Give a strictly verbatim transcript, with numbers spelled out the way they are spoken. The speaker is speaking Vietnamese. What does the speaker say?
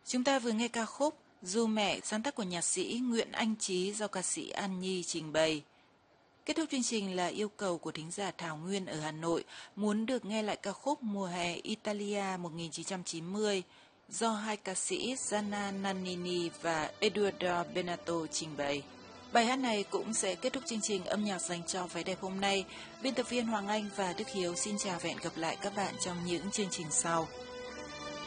Chúng ta vừa nghe ca khúc Dù Mẹ sáng tác của nhạc sĩ Nguyễn Anh Trí do ca sĩ An Nhi trình bày. Kết thúc chương trình là yêu cầu của thính giả Thảo Nguyên ở Hà Nội muốn được nghe lại ca khúc Mùa hè Italia một nghìn chín trăm chín mươi do hai ca sĩ Gianna Nannini và Eduardo Benato trình bày. Bài hát này cũng sẽ kết thúc chương trình âm nhạc dành cho váy đẹp hôm nay. Biên tập viên Hoàng Anh và Đức Hiếu xin chào và hẹn gặp lại các bạn trong những chương trình sau.